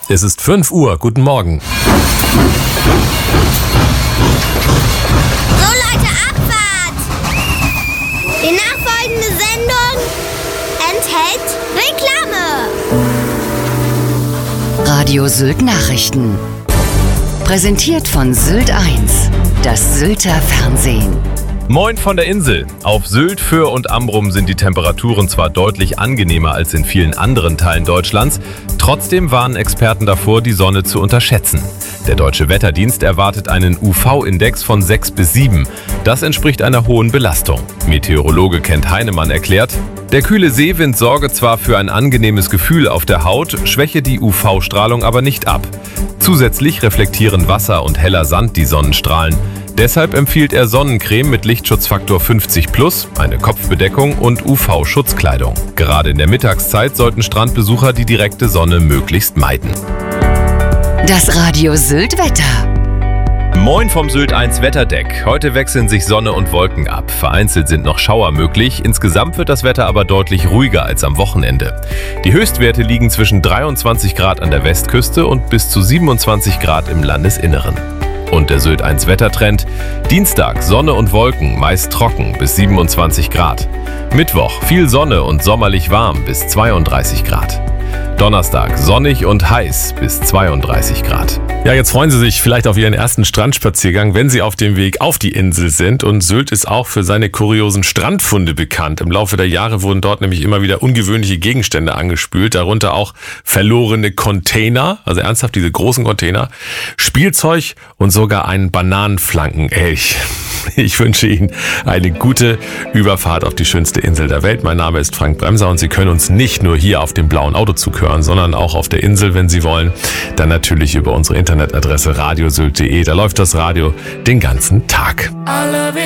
Es ist 5 Uhr. Guten Morgen. So Leute, Abfahrt! Die nachfolgende Sendung enthält Reklame. Radio Sylt Nachrichten. Präsentiert von Sylt 1, das Sylter Fernsehen. Moin von der Insel. Auf Sylt, Föhr und Amrum sind die Temperaturen zwar deutlich angenehmer als in vielen anderen Teilen Deutschlands, trotzdem warnen Experten davor, die Sonne zu unterschätzen. Der Deutsche Wetterdienst erwartet einen UV-Index von 6 bis 7. Das entspricht einer hohen Belastung. Meteorologe Kent Heinemann erklärt, der kühle Seewind sorge zwar für ein angenehmes Gefühl auf der Haut, schwäche die UV-Strahlung aber nicht ab. Zusätzlich reflektieren Wasser und heller Sand die Sonnenstrahlen. Deshalb empfiehlt er Sonnencreme mit Lichtschutzfaktor 50+, eine Kopfbedeckung und UV-Schutzkleidung. Gerade in der Mittagszeit sollten Strandbesucher die direkte Sonne möglichst meiden. Das Radio Sylt Wetter. Moin vom Sylt 1 Wetterdeck. Heute wechseln sich Sonne und Wolken ab. Vereinzelt sind noch Schauer möglich. Insgesamt wird das Wetter aber deutlich ruhiger als am Wochenende. Die Höchstwerte liegen zwischen 23 Grad an der Westküste und bis zu 27 Grad im Landesinneren. Und der Sylt 1 Wettertrend: Dienstag Sonne und Wolken, meist trocken bis 27 Grad. Mittwoch viel Sonne und sommerlich warm bis 32 Grad. Donnerstag sonnig und heiß bis 32 Grad. Ja, jetzt freuen Sie sich vielleicht auf Ihren ersten Strandspaziergang, wenn Sie auf dem Weg auf die Insel sind. Und Sylt ist auch für seine kuriosen Strandfunde bekannt. Im Laufe der Jahre wurden dort nämlich immer wieder ungewöhnliche Gegenstände angespült, darunter auch verlorene Container, also ernsthaft diese großen Container, Spielzeug und sogar einen Bananenflankenelch. Ich wünsche Ihnen eine gute Überfahrt auf die schönste Insel der Welt. Mein Name ist Frank Bremser und Sie können uns nicht nur hier auf dem blauen Autozug hören, sondern auch auf der Insel, wenn Sie wollen. Dann natürlich über unsere Internetadresse radiosylt.de. Da läuft das Radio den ganzen Tag.